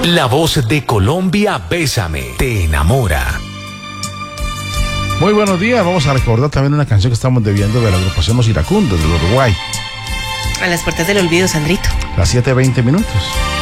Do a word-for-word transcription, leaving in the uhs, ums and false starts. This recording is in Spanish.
La voz de Colombia, Bésame, te enamora. Muy buenos días, vamos a recordar también una canción que estamos debiendo de la agrupación Los Iracundos del Uruguay. A las puertas del olvido, Sandrito. Las siete veinte minutos.